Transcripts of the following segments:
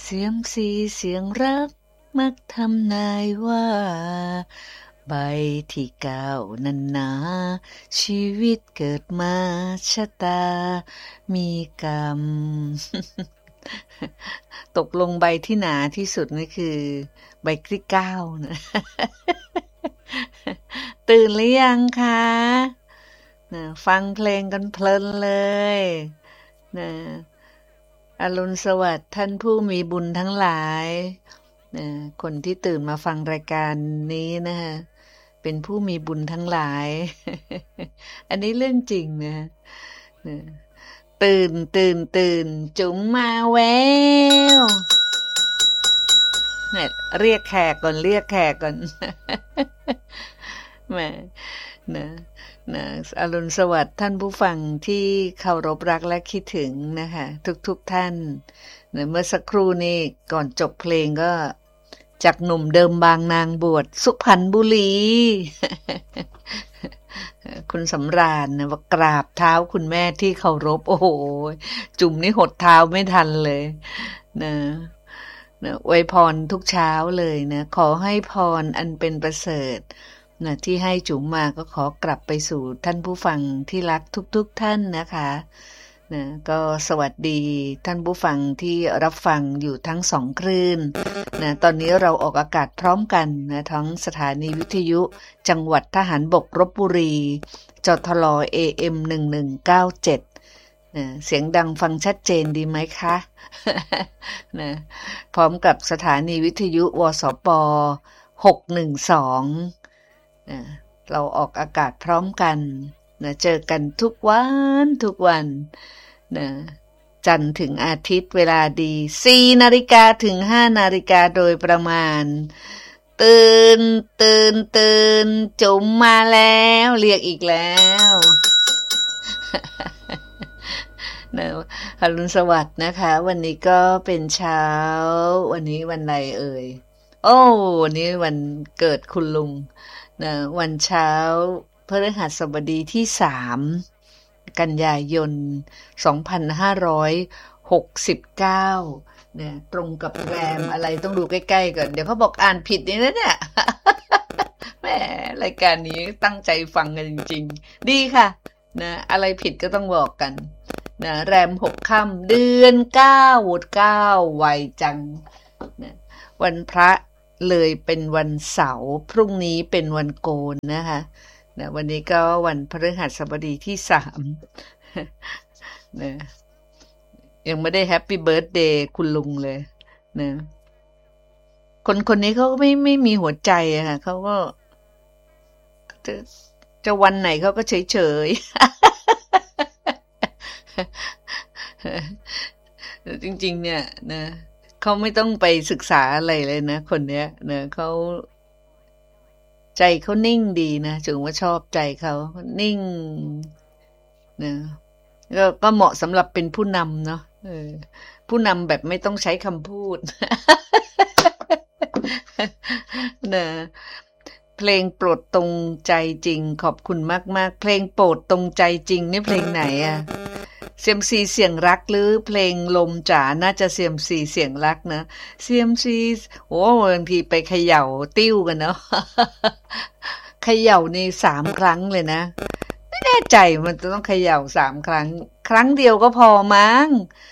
เสียมสีเสียงรักมักทำนายว่าใบที่เก้านั้นหนาชีวิตเกิดมาชะตามีกรรม ตกลงใบที่หนาที่สุดนี่คือใบที่เก้านะ ตื่นหรือยังคะนะฟังเพลงกันเพลินเลยนะอรุณสวัสดิ์ท่านผู้มีบุญทั้งหลายนะคนที่ตื่นมาฟังรายการนี้นะคะเป็นผู้มีบุญทั้งหลาย อันนี้เรื่องจริงนะตื่นจุ๋มมาแววเนี่ยเรียกแขกก่อนแหมนะอรุณสวัสดิ์ท่านผู้ฟังที่เคารพรักและคิดถึงนะคะทุกท่านนะเมื่อสักครู่นี้ก่อนจบเพลงก็จากหนุ่มเดิมบางนางบวชสุพรรณบุรี คุณสำราญนะว่ากราบเท้าคุณแม่ที่เคารพโอ้โหจุ่มนี่หดเท้าไม่ทันเลยนะอวยพรทุกเช้าเลยนะขอให้พรอันเป็นประเสริฐนะที่ให้จุ๋มมาก็ขอกลับไปสู่ท่านผู้ฟังที่รักทุกท่านนะคะนะก็สวัสดีท่านผู้ฟังที่รับฟังอยู่ทั้ง2 คลื่นนะตอนนี้เราออกอากาศพร้อมกันนะทั้งสถานีวิทยุจังหวัดทหารบกลพบุรีจทล AM 1197นะเสียงดังฟังชัดเจนดีไหมคะนะพร้อมกับสถานีวิทยุวสป612นะเราออกอากาศพร้อมกันนะเจอกันทุกวันนะจันทร์ถึงอาทิตย์เวลาดี 4 นาฬิกาถึง 5 นาฬิกาโดยประมาณตื่นจุ๋มมาแล้วเรียกอีกแล้วนะอรุณสวัสดิ์นะคะวันนี้ก็เป็นเช้าวันนี้วันอะไรเอ่ยโอ้วันนี้วันเกิดคุณลุงนะวันเช้าพฤหัสบดีที่3กันยายน2569เนี่ยตรงกับแรมอะไรต้องดูใกล้ๆก่อนเดี๋ยวเขาบอกอ่านผิดนี่นะเนี่ย แหมรายการนี้ตั้งใจฟังกันจริงๆดีค่ะนะอะไรผิดก็ต้องบอกกันนะแรม6 ค่ำเดือน9 9ไวจังนะวันพระเลยเป็นวันเสาร์พรุ่งนี้เป็นวันโกนนะคะนะวันนี้ก็วันพฤหัสบดีที่3นะยังไม่ได้แฮปปี้เบิร์ธเดย์คุณลุงเลยนะคนนี้เขาไม่มีหัวใจอะค่ะเขาก็จะวันไหนเขาก็เฉยจริงๆเนี่ยนะเขาไม่ต้องไปศึกษาอะไรเลยนะคนเนี้ยนะเขาใจเขานิ่งดีนะถึงว่าชอบใจเขานิ่งนะก็เหมาะสำหรับเป็นผู้นำเนาะผู้นำแบบไม่ต้องใช้คำพูด นะเพลงโปรดตรงใจจริงขอบคุณมากๆเพลงโปรดตรงใจจริงนี่เพลงไหนอะเซียมซีเสียงรักหรือเพลงลมจ๋าน่าจะเซียมซีเสียงรักนะเซียมซีโอ้บางทีไปเขย่าติ้วกันเนาะ เขย่านี่3 ครั้งเลยนะไม่แน่ใจมันจะต้องเขย่า3 ครั้งครั้งเดียวก็พอมั้ง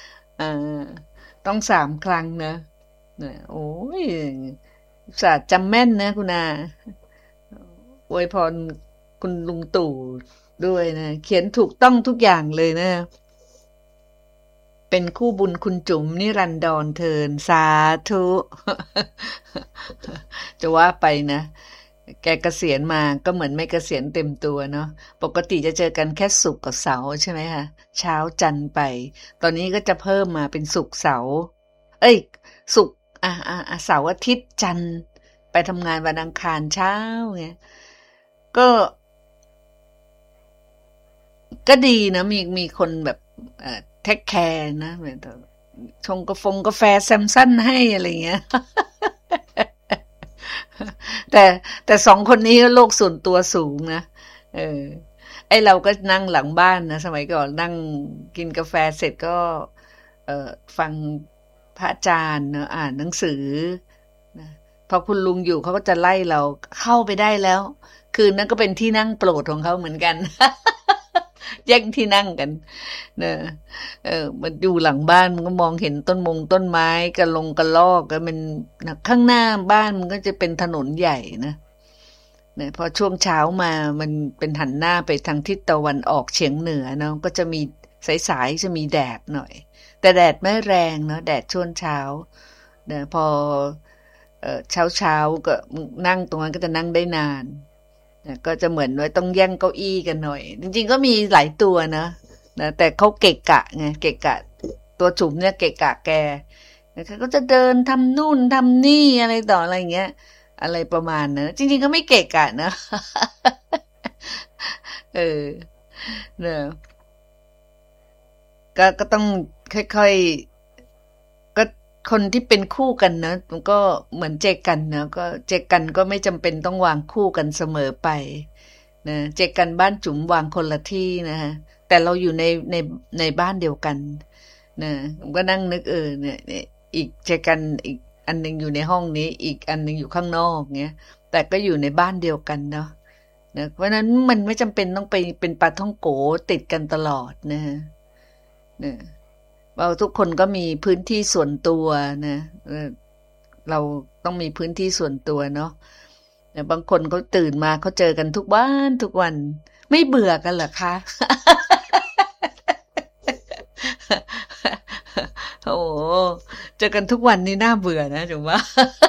ต้อง3 ครั้งนะโอ้ยศาสตร์จำแม่นนะคุณอาอวยพรคุณลุงตู่ด้วยนะเขียนถูกต้องทุกอย่างเลยนะเป็นคู่บุญคุณจุ๋มนิรันดรเทินสาธุ จะว่าไปนะแกเกษียณมาก็เหมือนไม่เกษียณเต็มตัวเนาะปกติจะเจอกันแค่ศุกร์กับเสาร์ใช่ไหมคะเช้าจันทร์ไปตอนนี้ก็จะเพิ่มมาเป็นศุกร์เสาร์ศุกร์เสาร์อาทิตย์จันทร์ไปทำงานวันอังคารเช้าไงก็ดีนะมีคนแบบเทคแคร์นะชงกาแฟแซมสันให้อะไรเงี้ย แต่2 คนนี้ก็โลกส่วนตัวสูงนะไอเราก็นั่งหลังบ้านนะสมัยก่อนนั่งกินกาแฟเสร็จก็ฟังพระอาจารย์เนาะอ่านหนังสือนะพอคุณลุงอยู่เขาก็จะไล่เราเข้าไปได้แล้วคืนนั้นก็เป็นที่นั่งโปรดของเขาเหมือนกัน แย่งที่นั่งกันนะมันอยู่หลังบ้านมันก็มองเห็นต้นไม้กระลอกก็มันนะข้างหน้าบ้านมันก็จะเป็นถนนใหญ่นะพอช่วงเช้ามามันเป็นหันหน้าไปทางทิศตะวันออกเฉียงเหนือเนาะก็จะมีสายๆจะมีแดดหน่อยแต่แดดไม่แรงเนาะแดดช่วงเช้านะพอเช้าก็นั่งตรงนั้นก็จะนั่งได้นานก็จะเหมือนว่าต้องแย่งเก้าอี้กันหน่อยจริงๆก็มีหลายตัวนะแต่เขาเกะกะไงเกะกะตัวจุ๋มเนี่ยเกะกะแกก็จะเดินทำนู่นทำนี่อะไรต่ออะไรเงี้ยอะไรประมาณนะจริงๆก็ไม่เกะกะนะ เนี่ยก็ต้องค่อยๆก็คนที่เป็นคู่กันนะมันก็เหมือนเจกันนะก็เจกันก็ไม่จำเป็นต้องวางคู่กันเสมอไปนะเจกันบ้านจุ๋มวางคนละที่นะฮะแต่เราอยู่ในบ้านเดียวกันนะผมก็นั่งนึกเนี่ยอีกเจกันอีกอันนึงอยู่ในห้องนี้อีกอันนึงอยู่ข้างนอกเงี้ยแต่ก็อยู่ในบ้านเดียวกันเนาะเพราะนั้นมันไม่จำเป็นต้องไปเป็นปลาท่องโกติดกันตลอดนะฮะเราทุกคนก็มีพื้นที่ส่วนตัวนะเราต้องมีพื้นที่ส่วนตัวเนาะบางคนเขาตื่นมาเขาเจอกันทุกวันทุกวันไม่เบื่อกันเหรอคะ โอ้เจอกันทุกวันนี่น่าเบื่อนะจุ๋มว่า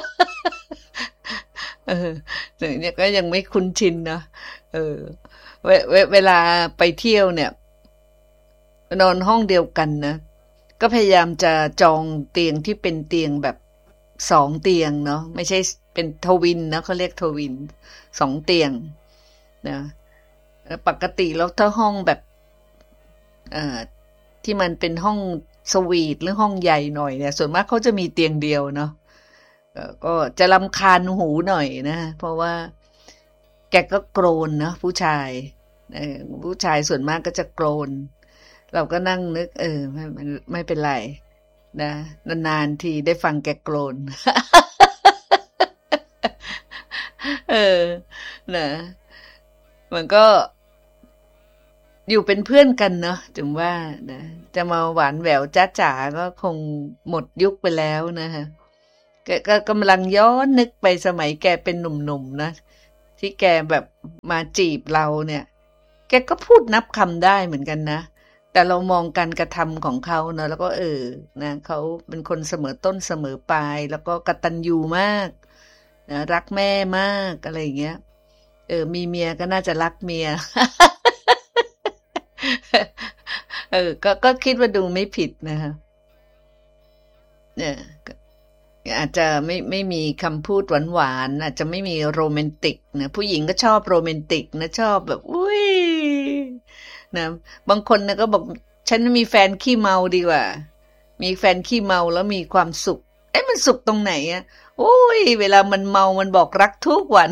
เนี่ยก็ยังไม่คุ้นชินนะเวลาไปเที่ยวเนี่ยนอนห้องเดียวกันนะก็พยายามจะจองเตียงที่เป็นเตียงแบบ2 เตียงเนาะไม่ใช่เป็นทวินนะเขาเรียกทวิน2 เตียงนะปกติแล้วถ้าห้องแบบที่มันเป็นห้องสวีทหรือห้องใหญ่หน่อยเนี่ยส่วนมากเขาจะมีเตียงเดียวเนาะก็จะรำคาญหูหน่อยนะเพราะว่าแกก็โกรนนะผู้ชายส่วนมากก็จะโกรนเราก็นั่งนึกไม่เป็นไรนะนานๆทีได้ฟังแกโกรน นะมันก็อยู่เป็นเพื่อนกันเนาะถึงว่านะจะมาหวานแหววจ้าจ๋าก็คงหมดยุคไปแล้วนะฮะก็กำลังย้อนนึกไปสมัยแกเป็นหนุ่มๆนะที่แกแบบมาจีบเราเนี่ยแกก็พูดนับคำได้เหมือนกันนะแต่เรามองการกระทำของเขาเนอะแล้วก็นะเขาเป็นคนเสมอต้นเสมอปลายแล้วก็กตัญญูมากนะรักแม่มากอะไรอย่างเงี้ยมีเมียก็น่าจะรักเมีย ก็คิดว่าดูไม่ผิดนะคะเนี่ยอาจจะไม่มีคำพูดหวานๆอาจจะไม่มีโรแมนติกนะผู้หญิงก็ชอบโรแมนติกนะชอบแบบอุ้ยนะบางคนนะก็บอกฉันมีแฟนขี้เมาดีกว่ามีแฟนขี้เมาแล้วมีความสุขมันสุขตรงไหนอะโอ้ยเวลามันเมามันบอกรักทุกวัน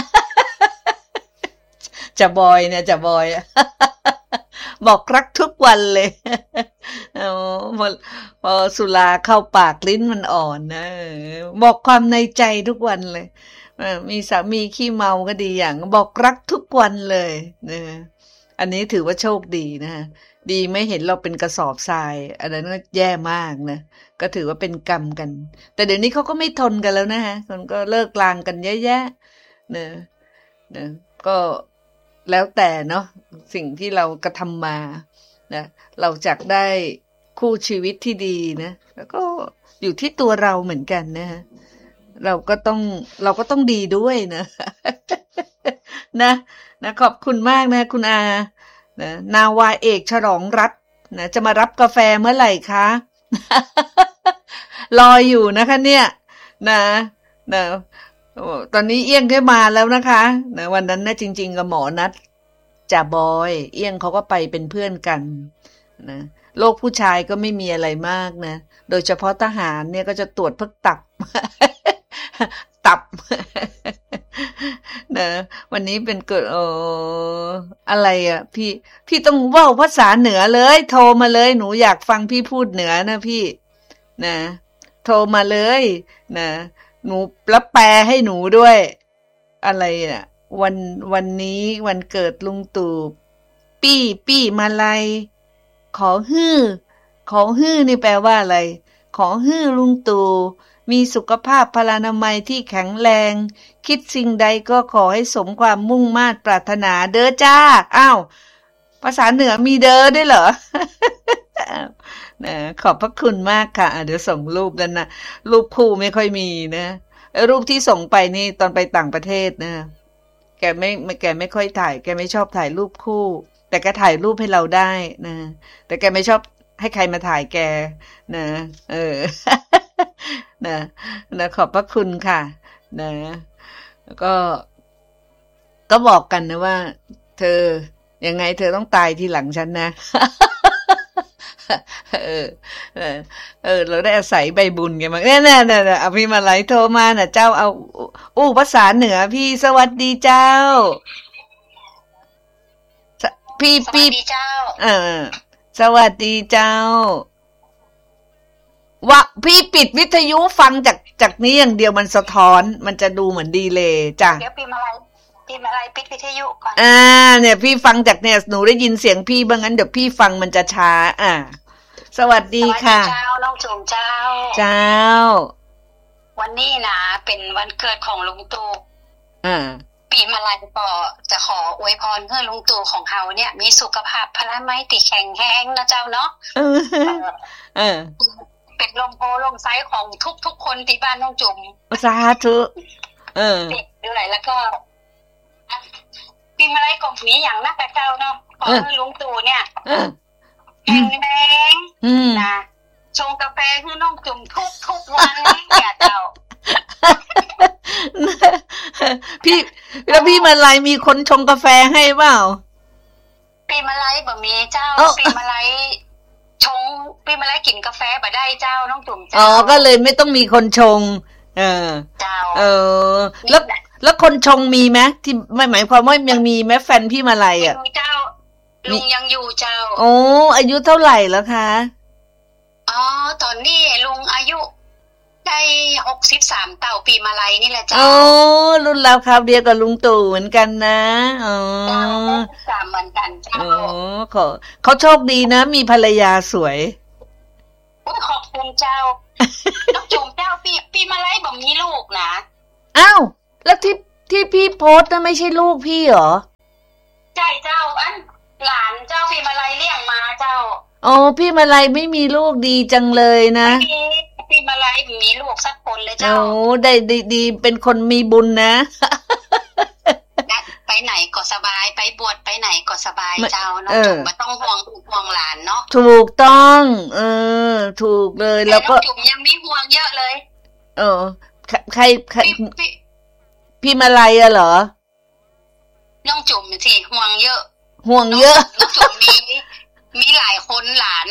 จะบอยเนี่ยจะบอย บอกรักทุกวันเลยพอสุราเข้าปากลิ้นมันอ่อนนะบอกความในใจทุกวันเลยมีสามีขี้เมาก็ดีอย่างบอกรักทุกวันเลยนะอันนี้ถือว่าโชคดีนะดีไม่เห็นเราเป็นกระสอบทรายอันนั้นก็แย่มากนะก็ถือว่าเป็นกรรมกันแต่เดี๋ยวนี้เขาก็ไม่ทนกันแล้วนะฮะคนก็เลิกลางกันเยอะแยะนะก็แล้วแต่เนาะสิ่งที่เรากระทำมานะเราจักได้คู่ชีวิตที่ดีนะแล้วก็อยู่ที่ตัวเราเหมือนกันนะเราก็ต้องดีด้วยนะ นะขอบคุณมากนะคุณอานะนาวาเอกฉลองรัตน์นะจะมารับกาแฟเมื่อไหร่คะ รออยู่นะคะเนี่ยนะตอนนี้เอี้ยงได้มาแล้วนะคะนะวันนั้นนะจริงๆกับหมอนัดจ่าบอยเอี้ยงเขาก็ไปเป็นเพื่อนกันนะโลกผู้ชายก็ไม่มีอะไรมากนะโดยเฉพาะทหารเนี่ยก็จะตรวจเพื่อตับ ตับ นะวันนี้เป็นเกิดอะไรอ่ะพี่ต้องเว้าภาษาเหนือเลยโทรมาเลยหนูอยากฟังพี่พูดเหนือนะพี่นะโทรมาเลยนะหนูแล้วแปลให้หนูด้วยอะไรน่ะวันนี้วันเกิดลุงตู่ปี้มาลัยขอฮื้อนี่แปลว่าอะไรขอฮื้อลุงตู่มีสุขภาพพลานามัยที่แข็งแรงคิดสิ่งใดก็ขอให้สมความมุ่งมา่ปรารถนาเด้อจ้าอ้าวภาษาเหนือมีเด้อด้วยเหรอ นะขอบพระคุณมากค่ะเดี๋ยวส่งรูปแล้วนะรูปคู่ไม่ค่อยมีนะรูปที่ส่งไปนี่ตอนไปต่างประเทศนะแกไม่ค่อยถ่ายแกไม่ชอบถ่ายรูปคู่แต่แกถ่ายรูปให้เราได้นะแต่แกไม่ชอบให้ใครมาถ่ายแกนะนะขอบพระคุณค่ะนะแล้วก็บอกกันนะว่าเธอยังไงเธอต้องตายทีหลังฉันนะเราได้อาศัยใบบุญกันมาเนี่ยเอาพี่มาไลฟ์โทรมาน่ะเจ้าเอาภาษาเหนือพี่สวัสดีเจ้าพี่สวัสดีเจ้าสวัสดีเจ้าว่าพี่ปิดวิทยุฟังจากนี้อย่างเดียวมันสะท้อนมันจะดูเหมือนดีเลย์จ้ะเดี๋ยวพี่มาไลฟ์ปิดวิทยุก่อนเนี่ยพี่ฟังจากเนี่ยหนูได้ยินเสียงพี่บ้างงั้นเดี๋ยวพี่ฟังมันจะช้าสวัสดีค่ะเจ้าน้องจุ๋มเจ้าวันนี้นะเป็นวันเกิดของลุงตู่ปีมาลัยก็จะขออวยพรให้ลุงตู่ของเฮาเนี่ยมีสุขภาพพลามัยที่แข็งแรงนะเจ้าเนาะเป็นลมโพลมไซของทุกคนที่บ้านน้องจุ๋มสาธุด้วยแล้วก็ปีมาลัยก็มีอย่างนักแต่เจ้าเนาะขอให้ลุงตู่เนี่ยแข็งแรงนะชงกาแฟให้น้องจุ๋มทุกวันอย่าเจ้าพี่แล้วพี่มาลัยมีคนชงกาแฟให้เปล่าปีมาลัยบ่มีเจ้าปีมาลัยปีมาลัยกินกาแฟบ่ได้เจ้าน้องจุ๋มเจ้าก็เลยไม่ต้องมีคนชงเจ้าแล้วคนชงมีไหมที่ไม่หมายความว่ายังมีไหมแฟนพี่มาลัยอ่ะเจ้าลุงยังอยู่เจ้าอายุเท่าไหร่แล้วคะตอนนี้ลุงอายุได้63เต่าปีมาลัยนี่แหละเจ้ารุ่นราวคราวเดียวกับลุงตู่เหมือนกันนะ 63เหมือนกันเจ้าเขาโชคดีนะมีภรรยาสวยขอบคุณเจ้าน้องจุ๋มเจ้าปีมาลัยบ่มีลูกนะอ้าวแล้วที่พี่โพสต์น่ะไม่ใช่ลูกพี่เหรอใช่เจ้าอันหลานเจ้าปีมาลัยเลี้ยงมาเจ้าพี่มาลัยไม่มีลูกดีจังเลยนะปีมาลัยมีลูกสักคนเลยเจ้าได้ดีเป็นคนมีบุญนะไปไหนก็สบายไปบวชไปไหนก็สบายเจ้าน้องจุ๋มไม่ต้องห่วงหลานเนาะถูกต้องถูกเลยแล้วก็น้องจุ๋มยังมีห่วงเยอะเลยใครพี่มาลัยอะเหรอน้องจุ๋มสิห่วงเยอะน้องจุ๋มมีหลายคนหลาน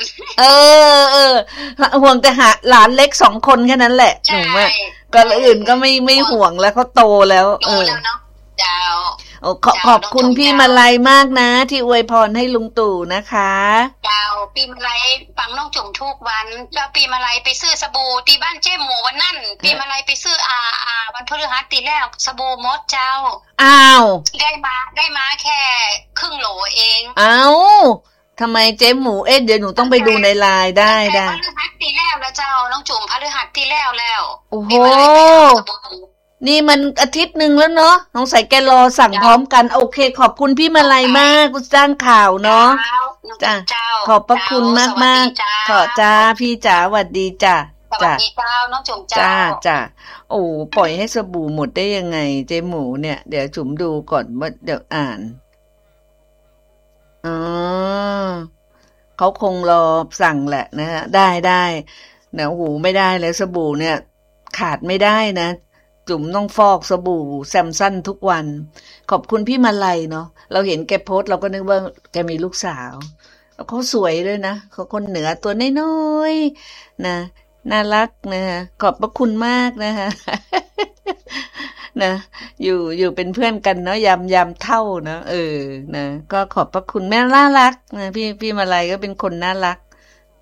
ห่วงแต่หลานเล็ก2คนแค่นั้นแหละหนูว่าก็อื่นก็ไม่ห่วงแล้วเขาโตแล้วเนาะเจ้าขอบคุณพี่มาลัยมากนะที่อวยพรให้ลุงตู่นะคะเจ้าปีมาลัยฟังน้องจุ๋มทุกวันเจ้าปีมาลัยไปซื้อสบู่ที่บ้านเจ๊หมูวันนั้นปีมาลัยไปซื้อวันพฤหัสตีแล้วสบู่มดเจ้าได้มาแค่ครึ่งโหลเองทำไมเจ๊หมูเดี๋ยวหนูต้องไปดูในไลน์ได้พฤหัสตีแล้วเจ้าน้องจุ๋มพฤหัสตีแล้วโอ้โหนี่มันอาทิตย์นึงแล้วเนาะสงสัยแกรอสั่งพร้อมกันโอเคขอบคุณพี่มาลัยมากกูจ้างข่าวเนาะจ้าขอบพระคุณมากๆขอจ้าพี่จ๋าสวัสดีจ้าสวัสดีเจ้าน้องจุ๋มจ้าปล่อยให้สบู่หมดได้ยังไงเจ๊หมูเนี่ยเดี๋ยวจุ๋มดูก่อนว่าเดี๋ยวอ่านเขาคงรอสั่งแหละนะฮะได้เนี่ยหูไม่ได้แล้วสบู่เนี่ยขาดไม่ได้นะจุ๋มต้องฟอกสบู่แซมซันทุกวันขอบคุณพี่มาลัยเนาะเราเห็นแกโพสเราก็นึกว่าแกมีลูกสาวแล้วเขาสวยด้วยนะเขาคนเหนือตัวน้อยๆนะน่ารักนะฮะขอบพระคุณมากนะฮะนะอยู่เป็นเพื่อนกันเนาะยามเท่าเนาะนะก็ขอบพระคุณแม่น่ารักนะพี่มาลัยก็เป็นคนน่ารัก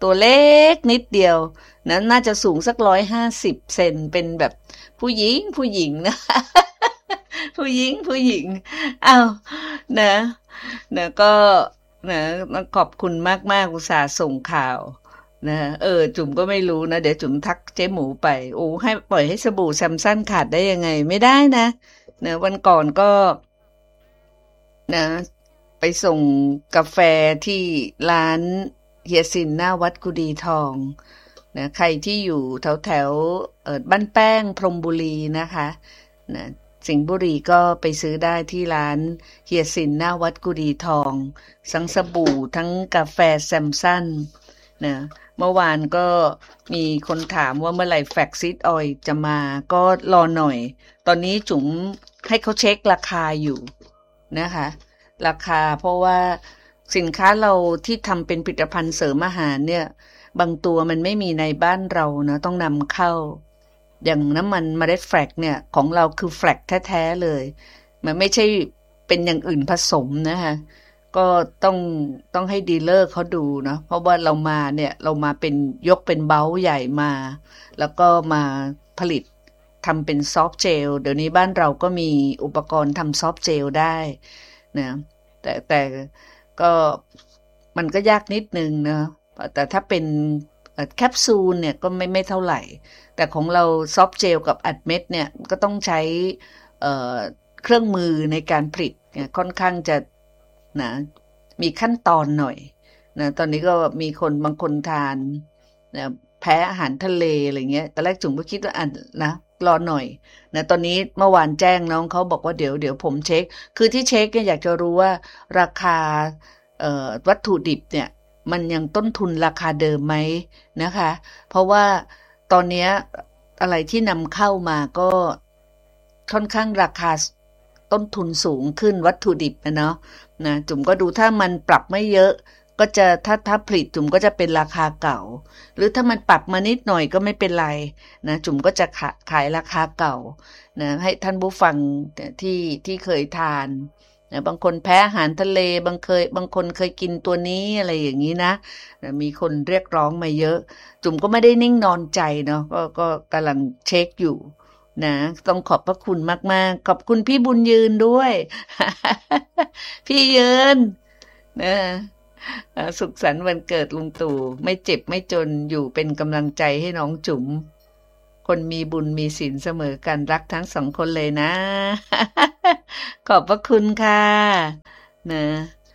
ตัวเล็กนิดเดียวนะน่าจะสูงสัก150 เซนเป็นแบบผู้หญิงนะ ผู้หญิงอ้าวนะก็นะขอบคุณมากอุตส่าห์ส่งข่าวนะจุ๋มก็ไม่รู้นะเดี๋ยวจุ๋มทักเจ๊หมูไปโอ้ให้ปล่อยให้สบู่แซมสันขาดได้ยังไงไม่ได้นะวันก่อนก็นะไปส่งกาแฟที่ร้านเฮียซินหน้าวัดกุดีทองนะใครที่อยู่แถวบ้านแป้งพรหมบุรีนะคะนะสิงห์บุรีก็ไปซื้อได้ที่ร้านเฮียซินหน้าวัดกุดีทองทั้งสบู่ทั้งกาแฟแซมสันนะเมื่อวานก็มีคนถามว่าเมื่อไหร่แฟกซิดออยล์จะมาก็รอหน่อยตอนนี้จุ๋มให้เขาเช็คราคาอยู่นะคะราคาเพราะว่าสินค้าเราที่ทำเป็นผลิตภัณฑ์เสริมอาหารเนี่ยบางตัวมันไม่มีในบ้านเรานะต้องนำเข้าอย่างน้ำมันเมล็ดแฟลกเนี่ยของเราคือแฟลกแท้ๆเลยมันไม่ใช่เป็นอย่างอื่นผสมนะคะก็ต้องให้ดีลเลอร์เขาดูนะเพราะว่าเรามาเป็นยกเป็นเบ้าใหญ่มาแล้วก็มาผลิตทำเป็นซอฟต์เจลเดี๋ยวนี้บ้านเราก็มีอุปกรณ์ทำซอฟต์เจลได้นะแต่ก็มันก็ยากนิดนึงนะแต่ถ้าเป็นแคปซูลเนี่ยก็ไม่เท่าไหร่แต่ของเราซอฟต์เจลกับอัดเม็ดเนี่ยก็ต้องใช้เครื่องมือในการผลิตเนี่ยค่อนข้างจะนะมีขั้นตอนหน่อยนะตอนนี้ก็มีบางคนทานนะแพ้อาหารทะเลอะไรเงี้ยแต่แรกจุ๋มก็คิดว่านะรอหน่อยนะตอนนี้เมื่อวานแจ้งน้องเขาบอกว่าเดี๋ยวผมเช็คคือที่เช็คเนี่ยอยากจะรู้ว่าราคาวัตถุดิบเนี่ยมันยังต้นทุนราคาเดิมไหมนะคะเพราะว่าตอนนี้อะไรที่นำเข้ามาก็ค่อนข้างราคาต้นทุนสูงขึ้นวัตถุดิบนะจุ๋มก็ดูถ้ามันปรับไม่เยอะก็จะถ้าผลิตจุ๋มก็จะเป็นราคาเก่าหรือถ้ามันปรับมานิดหน่อยก็ไม่เป็นไรนะจุ๋มก็จะขายราคาเก่านะให้ท่านผู้ฟังที่เคยทานนะบางคนแพ้อาหารทะเลบางคนเคยกินตัวนี้อะไรอย่างนี้นะมีคนเรียกร้องมาเยอะจุ๋มก็ไม่ได้นิ่งนอนใจเนาะก็กำลังเช็คอยู่นะต้องขอบพระคุณมากๆขอบคุณพี่บุญยืนด้วย พี่ยืนนะสุขสันต์วันเกิดลุงตู่ไม่เจ็บไม่จนอยู่เป็นกำลังใจให้น้องจุ๋มคนมีบุญมีศีลเสมอกันรักทั้งสองคนเลยนะ ขอบพระคุณค่ะนะ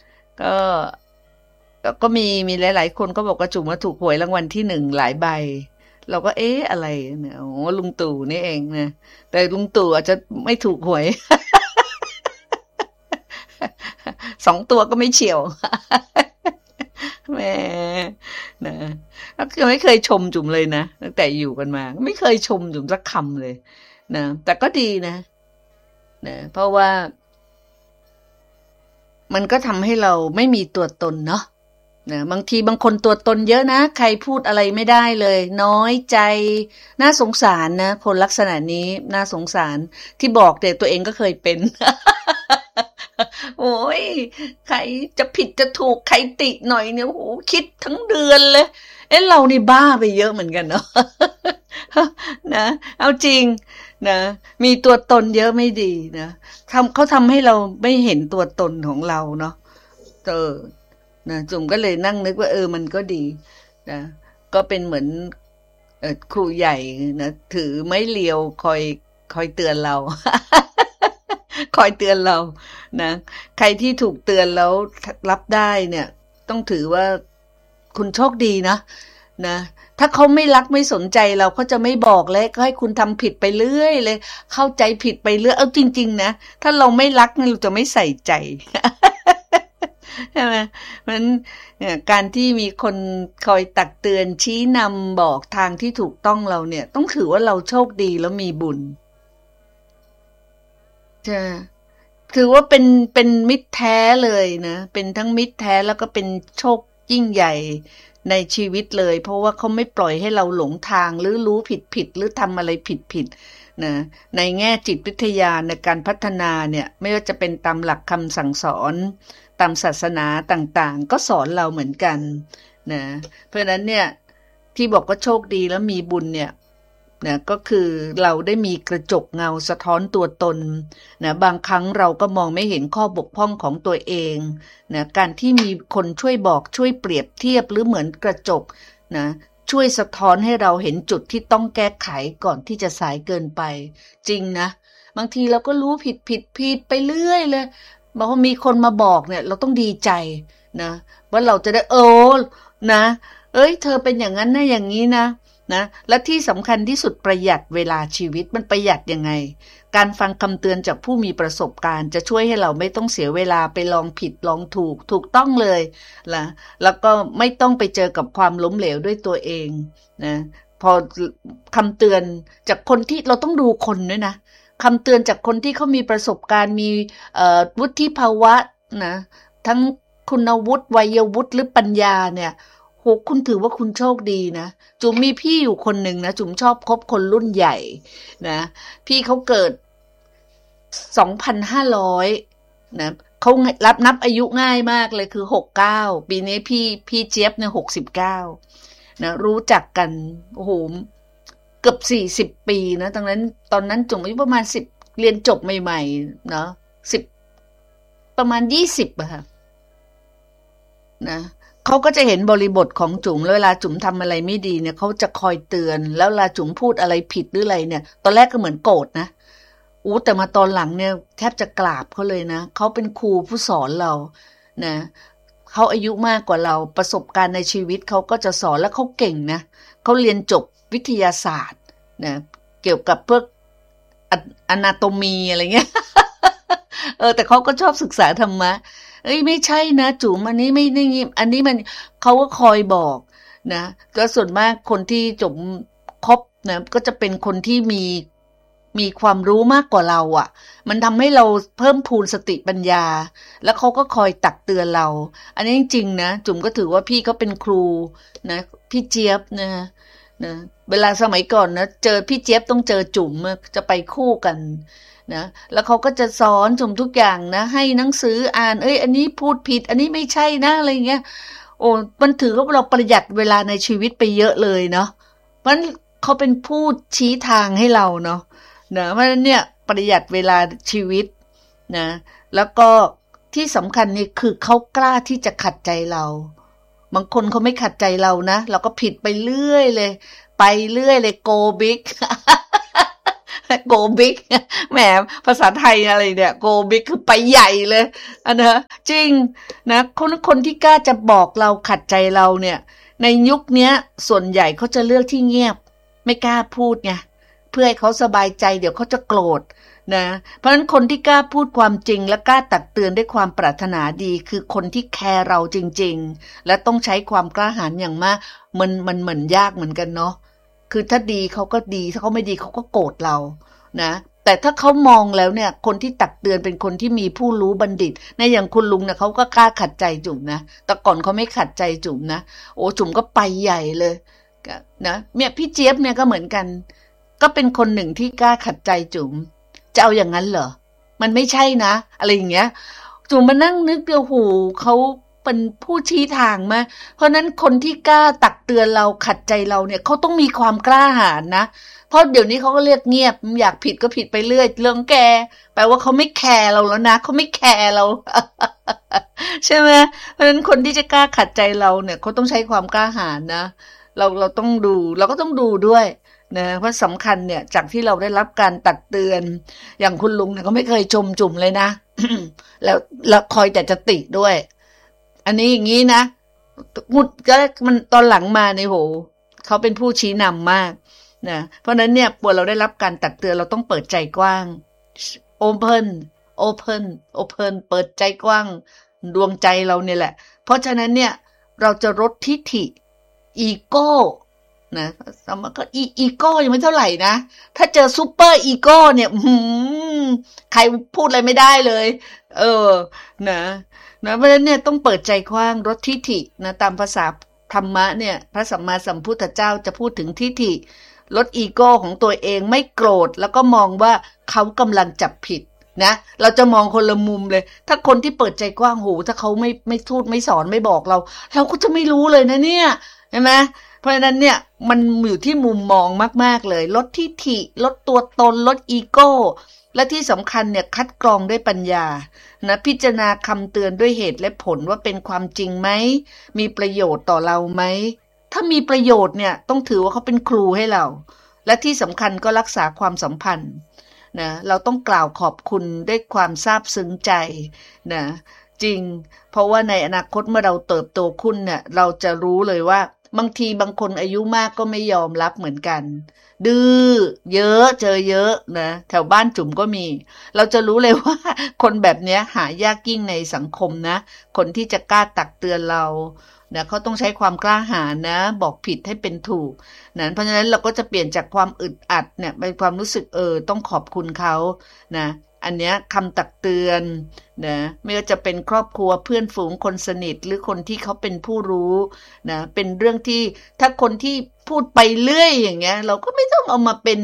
ก็มีหลายๆคนก็บอกว่าจุ๋มว่าถูกหวยรางวัลที่1หลายใบเราก็อะไรเนี่ยโอ้ลุงตู่นี่เองนะแต่ลุงตู่อาจจะไม่ถูกหวย 2 ตัวก็ไม่เฉียวแม่นะแล้วก็ไม่เคยชมจุ๋มเลยนะตั้งแต่อยู่กันมาไม่เคยชมจุ๋มสักคำเลยนะแต่ก็ดีนะเพราะว่ามันก็ทำให้เราไม่มีตัวตนเนาะบางทีบางคนตัวตนเยอะนะใครพูดอะไรไม่ได้เลยน้อยใจน่าสงสารนะคนลักษณะนี้น่าสงสารที่บอกแต่ตัวเองก็เคยเป็น โอ้ยใครจะผิดจะถูกใครติหน่อยเนี่ยโอ้โหคิดทั้งเดือนเลยเรานี่บ้าไปเยอะเหมือนกันเนาะ นะเอาจริงนะมีตัวตนเยอะไม่ดีนะเขาทำให้เราไม่เห็นตัวตนของเราเนาะนะจุ๋มก็เลยนั่งนึกว่ามันก็ดีนะก็เป็นเหมือนครูใหญ่นะถือไม้เรียวคอยเตือนเรา คอยเตือนเรานะใครที่ถูกเตือนแล้วรับได้เนี่ยต้องถือว่าคุณโชคดีนะถ้าเขาไม่รักไม่สนใจเราเขาจะไม่บอกเลยก็ให้คุณทำผิดไปเรื่อยเลยเข้าใจผิดไปเรื่อยเอาจริงๆนะถ้าเราไม่รักเราจะไม่ใส่ใจ ใช่ไหมมันการที่มีคนคอยตักเตือนชี้นำบอกทางที่ถูกต้องเราเนี่ยต้องถือว่าเราโชคดีแล้วมีบุญจะถือว่าเป็นมิตรแท้เลยนะเป็นทั้งมิตรแท้แล้วก็เป็นโชคยิ่งใหญ่ในชีวิตเลยเพราะว่าเขาไม่ปล่อยให้เราหลงทางหรือรู้ผิดหรือทำอะไรผิดนะในแง่จิตวิทยาในการพัฒนาเนี่ยไม่ว่าจะเป็นตามหลักคำสั่งสอนตามศาสนาต่างๆก็สอนเราเหมือนกันนะเพราะฉะนั้นเนี่ยที่บอกว่าโชคดีแล้วมีบุญเนี่ยนะก็คือเราได้มีกระจกเงาสะท้อนตัวตนนะบางครั้งเราก็มองไม่เห็นข้อบกพร่องของตัวเองนะการที่มีคนช่วยบอกช่วยเปรียบเทียบหรือเหมือนกระจกนะช่วยสะท้อนให้เราเห็นจุดที่ต้องแก้ไขก่อนที่จะสายเกินไปจริงนะบางทีเราก็รู้ผิดไปเรื่อยเลยบอกว่ามีคนมาบอกเนี่ยเราต้องดีใจนะว่าเราจะได้นะเธอเป็นอย่างนั้นนะอย่างนี้นะและที่สำคัญที่สุดประหยัดเวลาชีวิตมันประหยัดยังไงการฟังคำเตือนจากผู้มีประสบการณ์จะช่วยให้เราไม่ต้องเสียเวลาไปลองผิดลองถูกต้องเลยนะแล้วก็ไม่ต้องไปเจอกับความล้มเหลวด้วยตัวเองนะพอคำเตือนจากคนที่เราต้องดูคนด้วยนะคำเตือนจากคนที่เขามีประสบการณ์มีวุฒิภาวะนะทั้งคุณวุฒิวัยวุฒิหรือปัญญาเนี่ยโหคุณถือว่าคุณโชคดีนะจุ๋มมีพี่อยู่คนหนึ่งนะจุ๋มชอบคบคนรุ่นใหญ่นะพี่เขาเกิด 2,500 นะเขานับอายุง่ายมากเลยคือ69ปีนี้พี่เจี๊ยบเนี่ย69นะรู้จักกันโอ้โหเกือบ40ปีนะตอนนั้นจุ๋มอายุประมาณ10เรียนจบใหม่ๆเนาะ10ประมาณ20อะค่ะนะเขาก็จะเห็นบริบทของจุ๋มเวลาจุ๋มทำอะไรไม่ดีเนี่ยเขาจะคอยเตือนแล้วเวลาจุ๋มพูดอะไรผิดหรืออะไรเนี่ยตอนแรกก็เหมือนโกรธนะแต่มาตอนหลังเนี่ยแทบจะกราบเขาเลยนะเขาเป็นครูผู้สอนเรานะเขาอายุมากกว่าเราประสบการณ์ในชีวิตเขาก็จะสอนแล้วเขาเก่งนะเขาเรียนจบวิทยาศาสตร์นะเกี่ยวกับพวกอนาโตมีอะไรเงี้ย แต่เขาก็ชอบศึกษาธรรมะไม่ใช่นะจุ๋มอันนี้ไม่ได้อันนี้มันเขาก็คอยบอกนะก็ส่วนมากคนที่จุ๋มคบนะก็จะเป็นคนที่มีความรู้มากกว่าเราอ่ะมันทำให้เราเพิ่มพูนสติปัญญาแล้วเขาก็คอยตักเตือนเราอันนี้จริงๆนะจุ๋มก็ถือว่าพี่เขาเป็นครูนะพี่เจี๊ยบนะเวลาสมัยก่อนนะเจอพี่เจี๊ยบต้องเจอจุ๋มจะไปคู่กันนะแล้วเขาก็จะสอนจุ๋มทุกอย่างนะให้หนังสืออ่านอันนี้พูดผิดอันนี้ไม่ใช่นะอะไรเงี้ยมันถือว่าเราประหยัดเวลาในชีวิตไปเยอะเลยเนาะเพราะเขาเป็นผู้ชี้ทางให้เราเนาะเพราะฉะนั้นเนี่ยประหยัดเวลาชีวิตนะแล้วก็ที่สำคัญนี่คือเขากล้าที่จะขัดใจเราบางคนเขาไม่ขัดใจเรานะเราก็ผิดไปเรื่อยเลยไปเรื่อยเลยโกบิ๊กโกบิ๊กแหมภาษาไทยอะไรเนี่ยโกบิ๊กคือไปใหญ่เลยนะจริงนะคนที่กล้าจะบอกเราขัดใจเราเนี่ยในยุคนี้ส่วนใหญ่เขาจะเลือกที่เงียบไม่กล้าพูดไงเพื่อให้เขาสบายใจเดี๋ยวเขาจะโกรธนะเพราะฉะนั้นคนที่กล้าพูดความจริงและกล้าตักเตือนด้วยความปรารถนาดีคือคนที่แคร์เราจริงๆและต้องใช้ความกล้าหาญอย่างมากมันเหมือนยากเหมือนกันเนาะคือถ้าดีเขาก็ดีถ้าเขาไม่ดีเขาก็โกรธเรานะแต่ถ้าเขามองแล้วเนี่ยคนที่ตักเตือนเป็นคนที่มีผู้รู้บัณฑิตในอย่างคุณลุงเนี่ยเขาก็กล้าขัดใจจุ๋มนะแต่ก่อนเขาไม่ขัดใจจุ๋มนะจุ๋มก็ไปใหญ่เลยนะเนี่ยพี่เจี๊ยบเนี่ยก็เหมือนกันก็เป็นคนหนึ่งที่กล้าขัดใจจุ๋มจะเอาอย่างนั้นเหรอมันไม่ใช่นะอะไรอย่างเงี้ยจุ๋มมานั่งนึกเดียวหูเขาเป็นผู้ชี้ทางมาเพราะนั้นคนที่กล้าตักเตือนเราขัดใจเราเนี่ยเขาต้องมีความกล้าหาญนะเพราะเดี๋ยวนี้เขาก็เรียกเงียบอยากผิดก็ผิดไปเรื่อยเรื่องแกแปลว่าเขาไม่แคร์เราแล้วนะเขาไม่แคร์เรา ใช่ไหมเพราะฉะนั้นคนที่จะกล้าขัดใจเราเนี่ยเขาต้องใช้ความกล้าหาญนะเราต้องดูเราก็ต้องดูด้วยนะเพราะสำคัญเนี่ยจากที่เราได้รับการตักเตือนอย่างคุณลุงเนี่ยเขาไม่เคยชมจุ๋มเลยนะ แล้วคอยแต่จะติด้วยอันนี้อย่างนี้นะมุดก็มันตอนหลังมาในโหเขาเป็นผู้ชี้นำมากนะเพราะนั้นเนี่ยพอเราได้รับการตักเตือนเราต้องเปิดใจกว้าง open เปิดใจกว้างดวงใจเราเนี่ยแหละเพราะฉะนั้นเนี่ยเราจะลดทิฐิอีโก้นะสมมติก็อีโก้ยังไม่เท่าไหร่นะถ้าเจอซูเปอร์อีโก้เนี่ยใครพูดอะไรไม่ได้เลยนะเพราะฉะนั้นเนี่ยต้องเปิดใจกว้างลดทิฐินะตามภาษาธรรมะเนี่ยพระสัมมาสัมพุทธเจ้าจะพูดถึงทิฐิลดอีโก้ของตัวเองไม่โกรธแล้วก็มองว่าเขากำลังจับผิดนะเราจะมองคนละมุมเลยถ้าคนที่เปิดใจกว้างโหถ้าเขาไม่ทูตไม่สอนไม่บอกเราก็จะไม่รู้เลยนะเนี่ยใช่ไหมเพราะฉะนั้นเนี่ยมันอยู่ที่มุมมองมากๆเลยลดทิฐิลดตัวตนลดอีโก้และที่สำคัญเนี่ยคัดกรองด้วยปัญญานะพิจารณาคำเตือนด้วยเหตุและผลว่าเป็นความจริงไหมมีประโยชน์ต่อเราไหมถ้ามีประโยชน์เนี่ยต้องถือว่าเขาเป็นครูให้เราและที่สำคัญก็รักษาความสัมพันธ์นะเราต้องกล่าวขอบคุณด้วยความซาบซึ้งใจนะจริงเพราะว่าในอนาคตเมื่อเราเติบโตขึ้นเนี่ยเราจะรู้เลยว่าบางทีบางคนอายุมากก็ไม่ยอมรับเหมือนกันดื้อเยอะเจอเยอะนะแถวบ้านจุ๋มก็มีเราจะรู้เลยว่าคนแบบนี้หายากยิ่งในสังคมนะคนที่จะกล้าตักเตือนเรานะเขาต้องใช้ความกล้าหาญนะบอกผิดให้เป็นถูกนะเพราะฉะนั้นเราก็จะเปลี่ยนจากความอึดอัดเนี่ยเป็นความรู้สึกต้องขอบคุณเขานะอันเนี้ยคำตักเตือนนะไม่ว่าจะเป็นครอบครัวเพื่อนฝูงคนสนิทหรือคนที่เขาเป็นผู้รู้นะเป็นเรื่องที่ถ้าคนที่พูดไปเรื่อยอย่างเงี้ยเราก็ไม่ต้องเอามาเป็น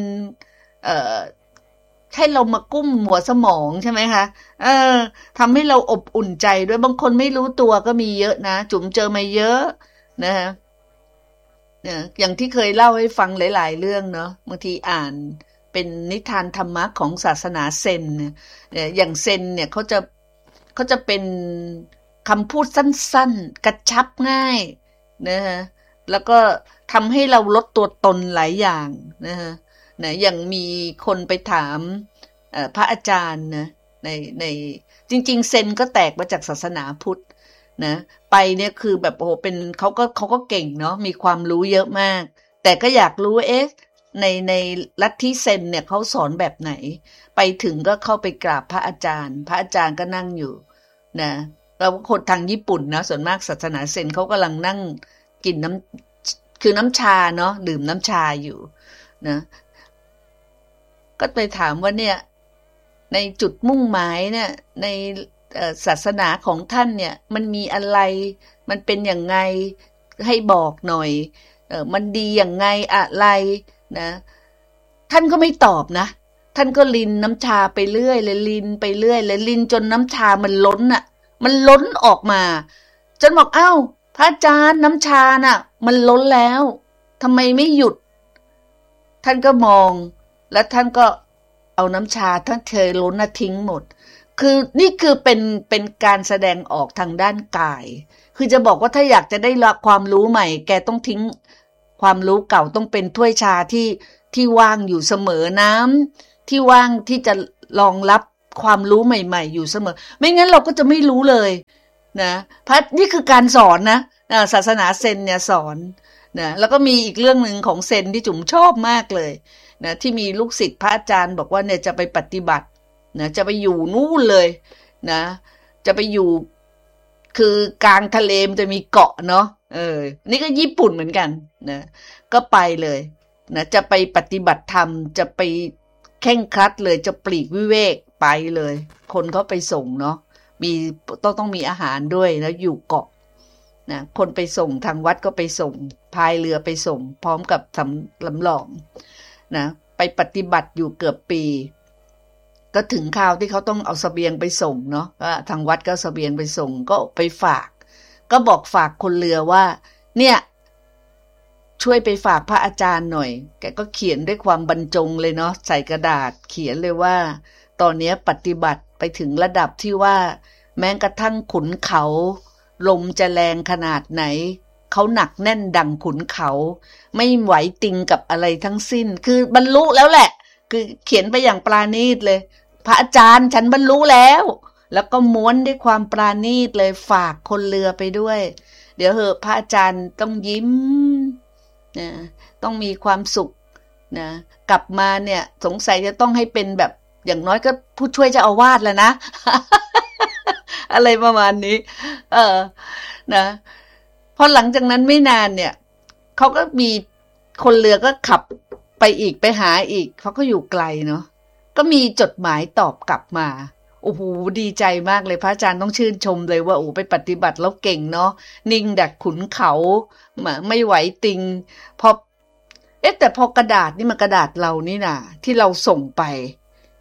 ให้เรามากุ้มหัวสมองใช่ไหมคะทำให้เราอบอุ่นใจด้วยบางคนไม่รู้ตัวก็มีเยอะนะจุ๋มเจอมาเยอะนะคะเนี่ยอย่างที่เคยเล่าให้ฟังหลายๆเรื่องเนาะบางทีอ่านเป็นนิทานธรรมะของศาสนาเซนเนี่ยอย่างเซนเนี่ยเขาจะเป็นคำพูดสั้นๆกระชับง่ายนะฮะแล้วก็ทำให้เราลดตัวตนหลายอย่างนะฮะอย่างมีคนไปถามพระอาจารย์นะในจริงๆเซนก็แตกมาจากศาสนาพุทธนะไปเนี่ยคือแบบโอ้โหเป็นเขาก็เก่งเนาะมีความรู้เยอะมากแต่ก็อยากรู้ในลัทธิเซนเนี่ยเขาสอนแบบไหนไปถึงก็เข้าไปกราบพระอาจารย์ก็นั่งอยู่นะแล้วคนทางญี่ปุ่นนะส่วนมากศาสนาเซนเขากำลังนั่งกินคือน้ำชาเนาะดื่มน้ำชาอยู่นะก็ไปถามว่าเนี่ยในจุดมุ่งหมายเนี่ยในศาสนาของท่านเนี่ยมันมีอะไรมันเป็นอย่างไงให้บอกหน่อยมันดีอย่างไงอะไรนะท่านก็ไม่ตอบนะท่านก็ลินน้ำชาไปเรื่อยเลยลินไปเรื่อยเลยลินจนน้ำชามันล้นอ่ะมันล้นออกมาจนบอกอ้าวพระอาจารย์น้ำชาน่ะมันล้นแล้วทำไมไม่หยุดท่านก็มองแล้วท่านก็เอาน้ำชาท่านเทล้นทิ้งหมดคือนี่คือเป็นการแสดงออกทางด้านกายคือจะบอกว่าถ้าอยากจะได้รับความรู้ใหม่แกต้องทิ้งความรู้เก่าต้องเป็นถ้วยชาที่ว่างอยู่เสมอน้ำที่ว่างที่จะรองรับความรู้ใหม่ๆอยู่เสมอไม่งั้นเราก็จะไม่รู้เลยนะพระนี่คือการสอนนะศาสนาเซนเนี่ยสอนนะแล้วก็มีอีกเรื่องนึงของเซนที่จุ๋มชอบมากเลยนะที่มีลูกศิษย์พระอาจารย์บอกว่าเนี่ยจะไปปฏิบัตินะจะไปอยู่นู่นเลยนะจะไปอยู่คือกลางทะเลมันจะมีเกาะเนาะนี่ก็ญี่ปุ่นเหมือนกันนะก็ไปเลยนะจะไปปฏิบัติธรรมจะไปเคร่งครัดเลยจะปลีกวิเวกไปเลยคนเขาไปส่งเนาะมีต้องมีอาหารด้วยแล้วอยู่เกาะนะคนไปส่งทางวัดก็ไปส่งพายเรือไปส่งพร้อมกับสำลำลองนะไปปฏิบัติอยู่เกือบปีก็ถึงคราวที่เขาต้องเอาเสบียงไปส่งเนาะทางวัดก็เสบียงไปส่งก็ไปฝากก็บอกฝากคนเรือว่าเนี่ยช่วยไปฝากพระอาจารย์หน่อยแกก็เขียนด้วยความบรรจงเลยเนาะใส่กระดาษเขียนเลยว่าตอนนี้ปฏิบัติไปถึงระดับที่ว่าแม้กระทั่งขุนเขาลมจะแรงขนาดไหนเขาหนักแน่นดังขุนเขาไม่ไหวติงกับอะไรทั้งสิ้นคือบรรลุแล้วแหละคือเขียนไปอย่างปราณีตเลยพระอาจารย์ฉันบรรลุแล้วก็ม้วนด้วยความปราณีตเลยฝากคนเรือไปด้วยเดี๋ยวเหอะพระอาจารย์ต้องยิ้มนะต้องมีความสุขนะกลับมาเนี่ยสงสัยจะต้องให้เป็นแบบอย่างน้อยก็ผู้ช่วยเจ้าอาวาสแล้วนะ อะไรประมาณนี้นะพอหลังจากนั้นไม่นานเนี่ยเขาก็มีคนเรือก็ขับไปอีกไปหาอีกเขาก็อยู่ไกลเนาะก็มีจดหมายตอบกลับมาโอ้โหดีใจมากเลยพระอาจารย์ต้องชื่นชมเลยว่าโอ้ไปปฏิบัติแล้วเก่งเนาะนิ่งดักขุนเขาไม่ไหวติงพอแต่พอกระดาษนี่มันกระดาษเรานี่นะที่เราส่งไป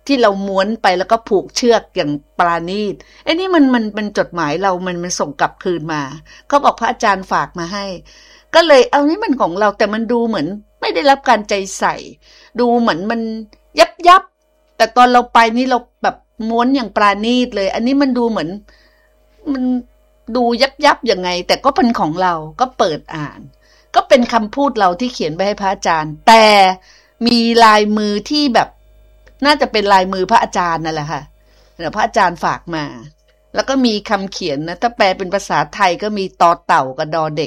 ที่เราม้วนไปแล้วก็ผูกเชือกอย่างปราณีตไอ้นี่มันจดหมายเรามันส่งกลับคืนมาเขาบอกพระอาจารย์ฝากมาให้ก็เลยเอานี่มันของเราแต่มันดูเหมือนไม่ได้รับการใจใส่ดูเหมือนมันยับแต่ตอนเราไปนี่เราแบบม้วนอย่างปราณีตเลยอันนี้มันดูเหมือนมันดูยับยังไงแต่ก็เป็นของเราก็เปิดอ่านก็เป็นคำพูดเราที่เขียนไปให้พระอาจารย์แต่มีลายมือที่แบบน่าจะเป็นลายมือพระอาจารย์นั่นแหละค่ะเดี๋ยวพระอาจารย์ฝากมาแล้วก็มีคำเขียนนะถ้าแปลเป็นภาษาไทยก็มีตอเต่ากับดอเด็ก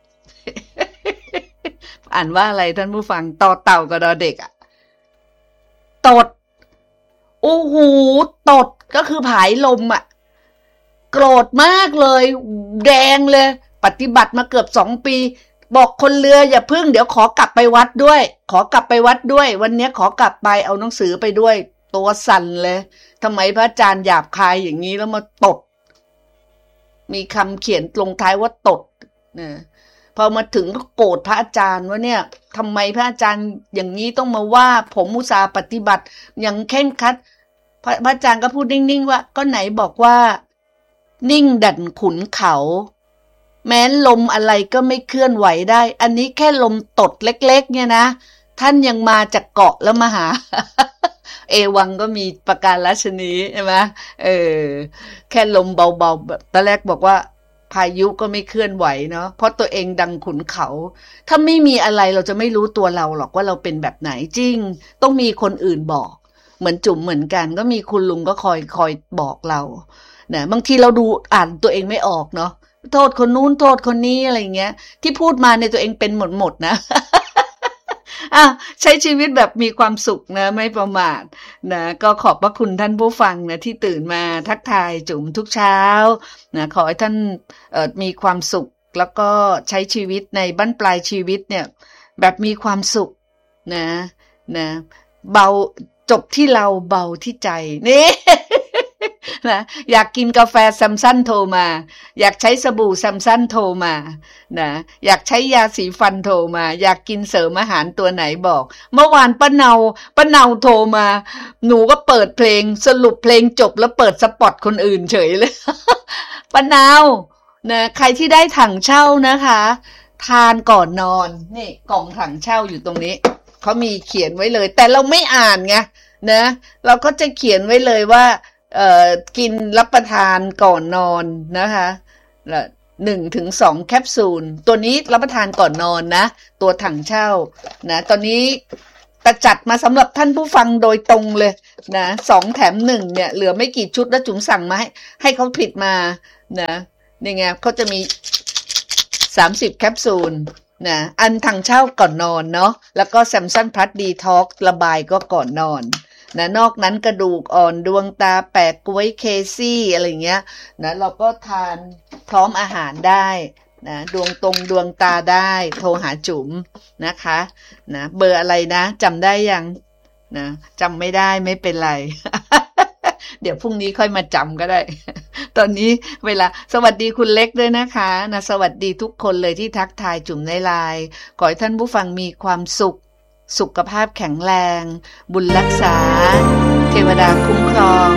อ่านว่าอะไรท่านผู้ฟังตอเต่ากับดอเด็กอะตดโอ้โหตดก็คือผายลมอะโกรธมากเลยแดงเลยปฏิบัติมาเกือบ2 ปีบอกคนเรืออย่าพึ่งเดี๋ยวขอกลับไปวัดด้วยวันนี้ขอกลับไปเอาหนังสือไปด้วยตัวสั่นเลยทำไมพระอาจารย์หยาบคายอย่างนี้แล้วมาตดมีคำเขียนลงท้ายว่าตดนะพอมาถึงก็โกรธพระอาจารย์ว่าเนี่ยทำไมพระอาจารย์อย่างนี้ต้องมาว่าผมอุตส่าห์ปฏิบัติอย่างเคร่งครัดพระอาจารย์ก็พูดนิ่งๆว่าก็ไหนบอกว่านิ่งดั่นขุนเขาแม้ลมอะไรก็ไม่เคลื่อนไหวได้อันนี้แค่ลมตดเล็กๆเนี่ยนะท่านยังมาจากเกาะแล้วมาหา เอวังก็มีประการราชนีใช่ไหมแค่ลมเบาๆแบบตอนแรกบอกว่าพายุก็ไม่เคลื่อนไหวเนาะเพราะตัวเองดังขุนเขาถ้าไม่มีอะไรเราจะไม่รู้ตัวเราหรอกว่าเราเป็นแบบไหนจริงต้องมีคนอื่นบอกเหมือนจุ๋มเหมือนกันก็มีคุณลุงก็คอยบอกเรานะบางทีเราดูอ่านตัวเองไม่ออกเนาะโทษคนนู้นโทษคนนี้อะไรเงี้ยที่พูดมาในตัวเองเป็นหมดนะ ใช้ชีวิตแบบมีความสุขนะไม่ประมาทนะก็ขอบพระคุณท่านผู้ฟังนะที่ตื่นมาทักทายจุ๋มทุกเช้านะขอให้ท่านมีความสุขแล้วก็ใช้ชีวิตในบั้นปลายชีวิตเนี่ยแบบมีความสุขนะเบาจบที่เราเบาที่ใจนี่ นะอยากกินกาแฟแซมซันโทรมาอยากใช้สบู่แซมซันโทรมานะอยากใช้ยาสีฟันโทรมาอยากกินเสริมอาหารตัวไหนบอกเมื่อวานป้าเนาโทรมาหนูก็เปิดเพลงสรุปเพลงจบแล้วเปิดสปอตคนอื่นเฉยเลย ป้าเนานะใครที่ได้ถังเช่านะคะทานก่อนนอนนี่กล่องถังเช่าอยู่ตรงนี้เขามีเขียนไว้เลยแต่เราไม่อ่านไงนะเราก็จะเขียนไว้เลยว่ากินรับประทานก่อนนอนนะคะ1-2 แคปซูลตัวนี้รับประทานก่อนนอนนะตัวถังเช่านะตอนนี้จัดมาสำหรับท่านผู้ฟังโดยตรงเลยนะ2 แถม 1เนี่ยเหลือไม่กี่ชุดแล้วจุ๋มสั่งมาให้เขาผลิตมานะนี่ไงเขาจะมี30 แคปซูลนะอันถังเช่าก่อนนอนเนาะแล้วก็แซมซันพลัสดีท็อกซ์ระบายก็ก่อนนอนนะนอกนั้นกระดูกอ่อนดวงตาแปะกล้วยเคซี่อะไรเงี้ยนะเราก็ทานพร้อมอาหารได้นะดวงตาได้โทรหาจุ๋มนะคะนะเบอร์อะไรนะจำได้ยังนะจำไม่ได้ไม่เป็นไร เดี๋ยวพรุ่งนี้ค่อยมาจำก็ได้ ตอนนี้เวลาสวัสดีคุณเล็กด้วยนะคะนะสวัสดีทุกคนเลยที่ทักทายจุ๋มในไลน์ขอให้ท่านผู้ฟังมีความสุขภาพแข็งแรงบุญรักษาเทวดาคุ้มครอง